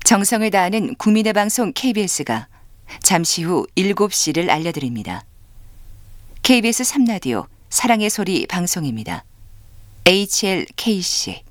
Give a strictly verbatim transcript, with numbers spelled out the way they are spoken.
정성을 다하는 국민의 방송 케이비에스가 잠시 후 일곱 시를 알려드립니다. 케이비에스 삼 라디오 사랑의 소리 방송입니다. 에이치엘케이씨